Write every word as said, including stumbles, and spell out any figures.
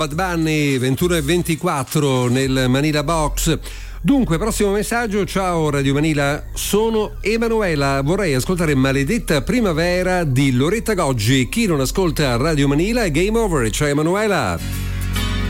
Bad Bunny, ventuno e ventiquattro nel Manila Box. Dunque, prossimo messaggio. Ciao Radio Manila, sono Emanuela, vorrei ascoltare Maledetta Primavera di Loretta Goggi. Chi non ascolta Radio Manila è game over. Ciao Emanuela.